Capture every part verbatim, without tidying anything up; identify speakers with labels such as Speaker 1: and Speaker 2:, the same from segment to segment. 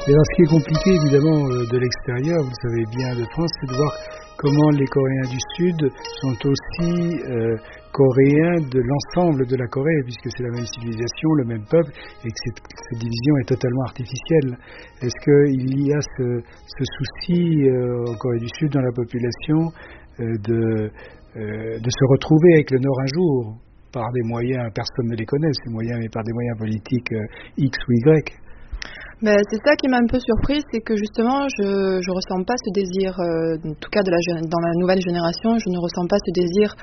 Speaker 1: Et alors, ce qui est compliqué, évidemment, euh, de l'extérieur, vous le savez bien, de France, c'est de voir comment les Coréens du Sud sont aussi euh, coréens de l'ensemble de la Corée, puisque c'est la même civilisation, le même peuple, et que cette, cette division est totalement artificielle. Est-ce qu'il y a ce, ce souci euh, en Corée du Sud, dans la population, euh, de, euh, de se retrouver avec le Nord un jour, par des moyens, personne ne les connaît, ces moyens, mais par des moyens politiques euh, X ou Y?
Speaker 2: Ben, c'est ça qui m'a un peu surprise, c'est que justement, je je ressens pas ce désir, euh, en tout cas de la, dans la nouvelle génération, je ne ressens pas ce désir,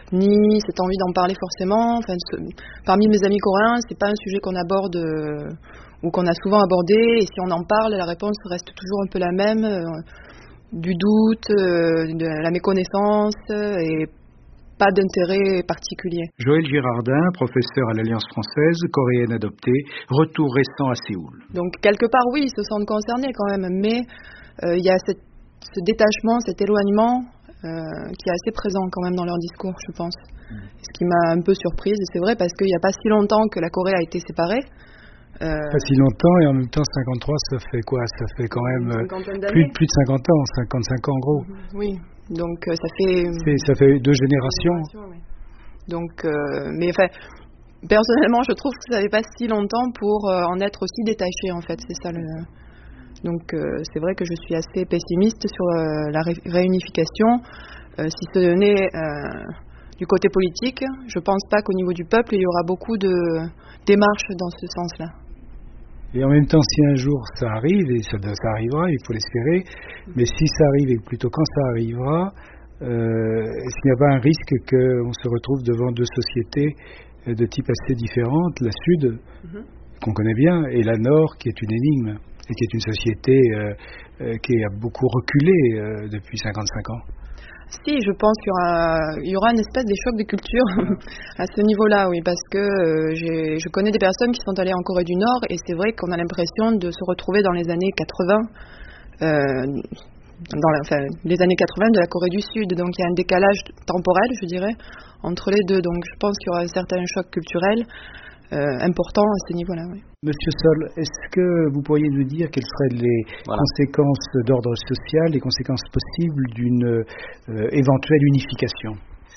Speaker 2: ni cette envie d'en parler forcément. Enfin, ce, parmi mes amis coréens, c'est pas un sujet qu'on aborde euh, ou qu'on a souvent abordé, et si on en parle, la réponse reste toujours un peu la même, euh, du doute, euh, de la méconnaissance, euh, et pas d'intérêt particulier.
Speaker 1: Joëlle Girardin, professeure à l'Alliance française, coréenne adoptée, retour récent à Séoul.
Speaker 2: Donc quelque part oui, ils se sentent concernés quand même, mais il euh, y a cette, ce détachement, cet éloignement euh, qui est assez présent quand même dans leur discours, je pense. Mmh. Ce qui m'a un peu surprise, et c'est vrai parce qu'il n'y a pas si longtemps que la Corée a été séparée.
Speaker 1: Euh, pas si longtemps, et en même temps cinquante-trois, ça fait quoi? Ça fait quand même plus, plus de cinquante ans, cinquante-cinq ans en gros.
Speaker 2: Mmh, oui. Donc euh, ça fait
Speaker 1: c'est, ça fait deux générations.
Speaker 2: générations oui. Donc, euh, mais enfin, personnellement, je trouve que ça fait pas si longtemps pour euh, en être aussi détaché en fait. C'est ça le. Donc euh, c'est vrai que je suis assez pessimiste sur euh, la ré- réunification. Euh, si ce n'est euh, du côté politique, je pense pas qu'au niveau du peuple il y aura beaucoup de démarches dans ce sens-là.
Speaker 1: Et en même temps, si un jour ça arrive, et ça, ça arrivera, il faut l'espérer, mais si ça arrive, et plutôt quand ça arrivera, euh, est-ce qu'il n'y a pas un risque qu'on se retrouve devant deux sociétés de type assez différentes, la Sud, mm-hmm. qu'on connaît bien, et la Nord, qui est une énigme, et qui est une société euh, euh, qui a beaucoup reculé euh, depuis cinquante-cinq ans?
Speaker 2: Si, je pense qu'il y aura, il y aura une espèce de choc de culture à ce niveau-là, oui, parce que euh, j'ai, je connais des personnes qui sont allées en Corée du Nord, et c'est vrai qu'on a l'impression de se retrouver dans les années quatre-vingts, euh, dans la, enfin, les années quatre-vingts de la Corée du Sud, donc il y a un décalage temporel, je dirais, entre les deux, donc je pense qu'il y aura un certain choc culturel euh, important à ce niveau-là, oui.
Speaker 1: Monsieur Sol, est-ce que vous pourriez nous dire quelles seraient les voilà. conséquences d'ordre social, les conséquences possibles d'une euh, éventuelle unification?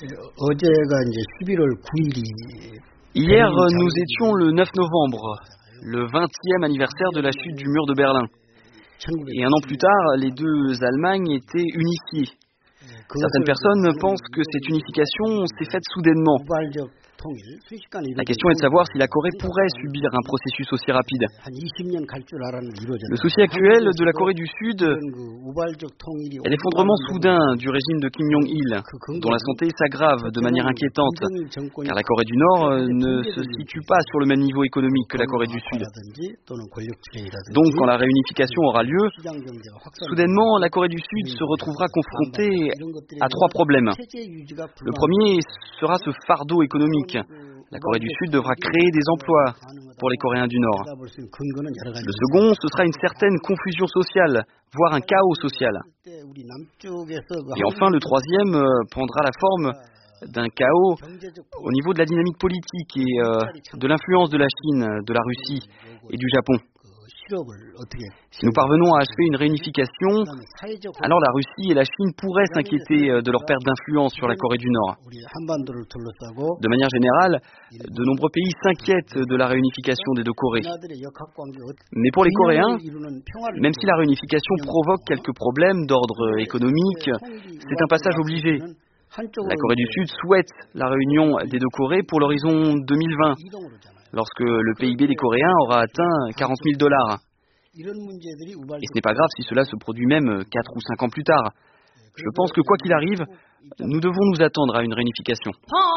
Speaker 3: Hier, nous étions le neuf novembre, le vingtième anniversaire de la chute du mur de Berlin. Et un an plus tard, les deux Allemagnes étaient unifiées. Certaines personnes pensent que cette unification s'est faite soudainement. La question est de savoir si la Corée pourrait subir un processus aussi rapide. Le souci actuel de la Corée du Sud est l'effondrement soudain du régime de Kim Jong-il, dont la santé s'aggrave de manière inquiétante, car la Corée du Nord ne se situe pas sur le même niveau économique que la Corée du Sud. Donc, quand la réunification aura lieu, soudainement, la Corée du Sud se retrouvera confrontée à trois problèmes. Le premier sera ce fardeau économique. La Corée du Sud devra créer des emplois pour les Coréens du Nord. Le second, ce sera une certaine confusion sociale, voire un chaos social. Et enfin, le troisième euh, prendra la forme d'un chaos au niveau de la dynamique politique et euh, de l'influence de la Chine, de la Russie et du Japon. Si nous parvenons à achever une réunification, alors la Russie et la Chine pourraient s'inquiéter de leur perte d'influence sur la Corée du Nord. De manière générale, de nombreux pays s'inquiètent de la réunification des deux Corées. Mais pour les Coréens, même si la réunification provoque quelques problèmes d'ordre économique, c'est un passage obligé. La Corée du Sud souhaite la réunion des deux Corées pour l'horizon deux mille vingt, lorsque le P I B des Coréens aura atteint quarante mille dollars. Et ce n'est pas grave si cela se produit même quatre ou cinq ans plus tard. Je pense que quoi qu'il arrive, nous devons nous attendre à une réunification.